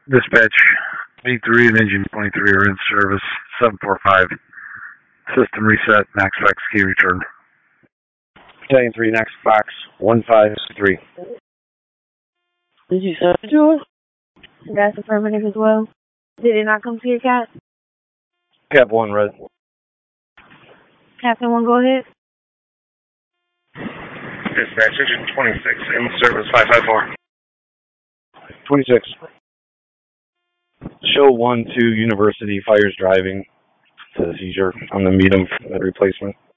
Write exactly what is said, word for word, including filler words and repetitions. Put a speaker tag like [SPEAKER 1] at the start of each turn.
[SPEAKER 1] Dispatch, V three and Engine twenty-three are in service. seven four five. System reset, Max Fox key return.
[SPEAKER 2] Battalion three, next Fox, one five three.
[SPEAKER 3] Did you send it to us? That's affirmative as well. Did it not come to your cat?
[SPEAKER 2] Cap one, red.
[SPEAKER 3] Captain one, go ahead.
[SPEAKER 1] Dispatch, Engine twenty-six, in service, five five four.
[SPEAKER 2] twenty-six. Show one two University, fires driving to seizure on the medium replacement.